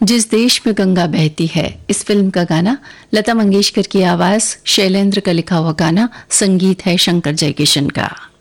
जिस देश में गंगा बहती है, इस फिल्म का गाना लता मंगेशकर की आवाज, शैलेंद्र का लिखा हुआ गाना, संगीत है शंकर जयकिशन का।